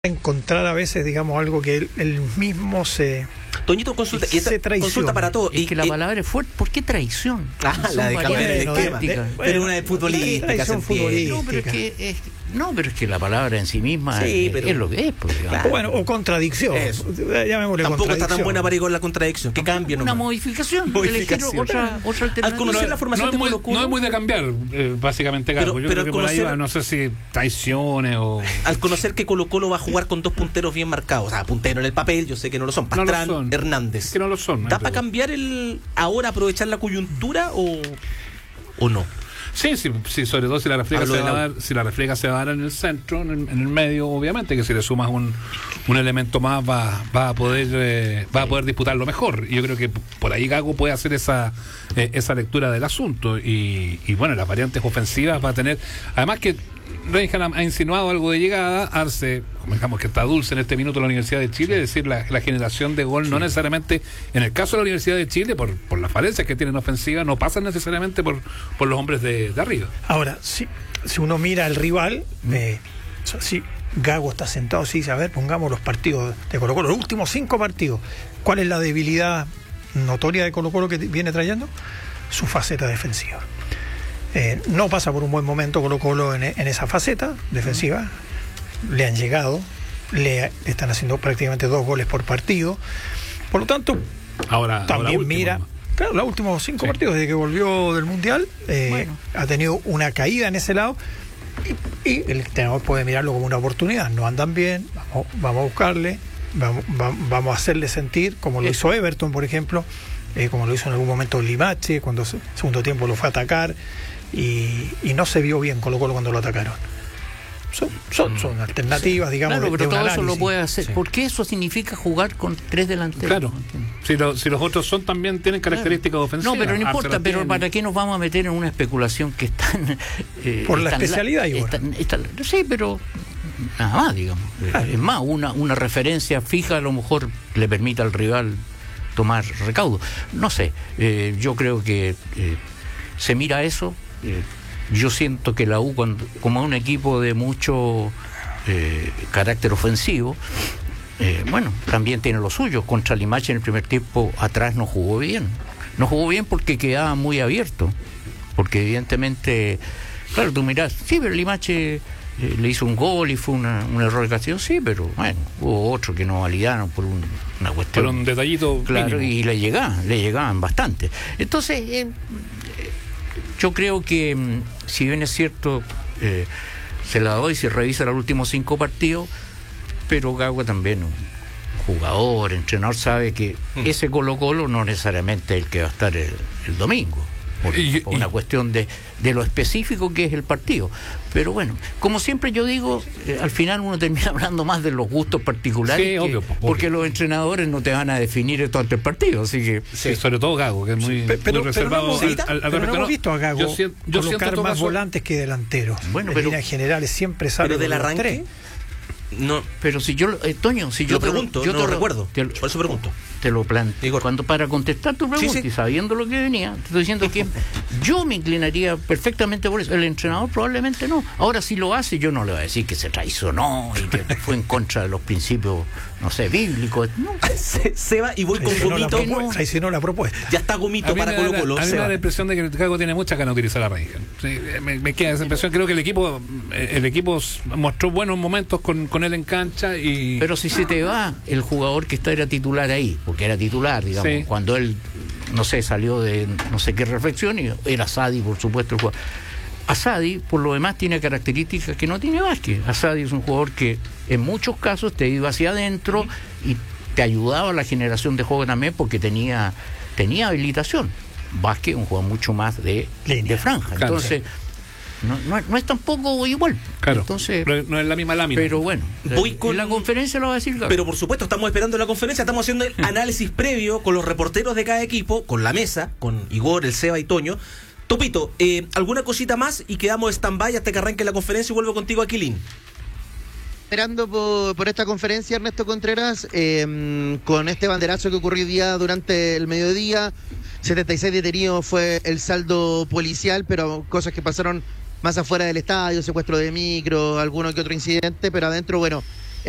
encontrar a veces, digamos, algo que él mismo se... Toñito, consulta, y esta consulta para todos. Es que la palabra es fuerte. ¿Por qué traición? La de cambiar el esquema. Pero una de futbolística. No, pero es que la palabra en sí misma es lo que es. Pues, claro. Bueno, o contradicción. Tampoco está tan buena para ir con la contradicción. Que cambie nomás. Una modificación. Otra alternativa. Al conocer la formación de Colo-Colo... No es muy de cambiar, básicamente, Gago. Yo creo que por ahí va, no sé si traiciones o... Al conocer que Colo-Colo va a jugar con dos punteros bien marcados, o sea, punteros en el papel, yo sé que no lo son, Pastrán, Hernández. Que no lo son. ¿Da para cambiar ahora aprovechar la coyuntura o no? Sí, sobre todo si la refriega se va a dar en el centro, en el medio, obviamente, que si le sumas un elemento más va a poder disputarlo mejor. Y yo creo que por ahí Gago puede hacer esa lectura del asunto. Y bueno, las variantes ofensivas va a tener, además que Reinhardt ha insinuado algo de llegada. Arce, digamos que está dulce en este minuto la Universidad de Chile, es decir, la generación de gol no necesariamente, en el caso de la Universidad de Chile, por las falencias que tienen ofensiva, no pasan necesariamente por los hombres de arriba. Ahora, si uno mira al rival, si Gago está sentado, sí dice, a ver, pongamos los partidos de Colo-Colo, los últimos 5 partidos, ¿cuál es la debilidad notoria de Colo-Colo que viene trayendo? Su faceta defensiva. No pasa por un buen momento Colo-Colo en esa faceta defensiva. Le han llegado, le están haciendo prácticamente 2 goles por partido. Por lo tanto, ahora mira, claro, los últimos 5 partidos desde que volvió del Mundial, ha tenido una caída en ese lado y el entrenador puede mirarlo como una oportunidad. No andan bien, vamos a buscarle, vamos a hacerle sentir, como lo hizo Everton, por ejemplo, como lo hizo en algún momento Limache, cuando segundo tiempo lo fue a atacar. Y no se vio bien Colo-Colo cuando lo atacaron. Son alternativas, digamos. Claro, pero todo eso lo puede hacer. Sí. Porque eso significa jugar con 3 delanteros. Claro. Si los otros también tienen características ofensivas. No, pero no importa. Pero ¿para qué nos vamos a meter en una especulación que es tan... por la especialidad, sí, pero... nada más, digamos. Es más, una referencia fija a lo mejor le permite al rival tomar recaudo. No sé. Yo creo que se mira eso. Yo siento que la U, como un equipo de mucho carácter ofensivo, también tiene lo suyo. Contra Limache en el primer tiempo atrás no jugó bien. No jugó bien porque quedaba muy abierto. Porque evidentemente, claro, tú mirás, sí, pero Limache le hizo un gol y fue un error de castigo, sí, pero bueno, hubo otro que no validaron por una cuestión. Por un detallito. Claro, mínimo. Y le llegaban bastante. Entonces, yo creo que, si bien es cierto, se la doy si revisa los últimos 5 partidos, pero Gago también, un jugador, entrenador, sabe que ese Colo-Colo no necesariamente es el que va a estar el domingo. Por una cuestión de lo específico que es el partido. Pero bueno, como siempre yo digo, al final uno termina hablando más de los gustos particulares, sí, obvio. Porque los entrenadores no te van a definir esto ante el partido, así que... Sí, sobre todo Gago, que es muy reservado. Pero no hemos visto a Gago colocar más volantes que delanteros. Bueno, en líneas generales siempre sale. Pero del arranque... No, pero si yo, Toño, si yo lo pregunto, yo no lo recuerdo. Por eso pregunto. Te lo planteo. Cuando para contestar tu pregunta y sabiendo lo que venía, te estoy diciendo que yo me inclinaría perfectamente por eso. El entrenador probablemente no. Ahora, si lo hace, yo no le voy a decir que se traicionó y que fue en contra de los principios, no sé, bíblicos. No. Se va y voy con Gomito. Traicionó la propuesta. Ya está Gomito para Colo-Colo. A mí me da la impresión de que el Gago tiene muchas ganas de utilizar la Reinhardt. Sí, me queda esa impresión. Creo que el equipo mostró buenos momentos con él en cancha. Pero si se te va el jugador que era titular ahí, porque era titular, digamos, cuando él, no sé, salió de no sé qué reflexión, y era Asadi, por supuesto, el jugador. Asadi, por lo demás, tiene características que no tiene Vázquez. Asadi es un jugador que en muchos casos te iba hacia adentro y te ayudaba a la generación de juego también porque tenía habilitación. Vázquez, un jugador mucho más de franja. Claro, entonces... No es tampoco igual. Claro. Entonces, no es la misma lámina. Pero bueno, voy con la conferencia lo va a decir Gago. Pero por supuesto, estamos esperando la conferencia, estamos haciendo el análisis previo con los reporteros de cada equipo, con la mesa, con Igor, el Seba y Toño. Topito, ¿alguna cosita más? Y quedamos stand-by hasta que arranque la conferencia y vuelvo contigo, Aquilín. Esperando por esta conferencia, Ernesto Contreras, con este banderazo que ocurrió hoy día durante el mediodía. 76 detenidos fue el saldo policial, pero cosas que pasaron más afuera del estadio, secuestro de micro, alguno que otro incidente, pero adentro, bueno,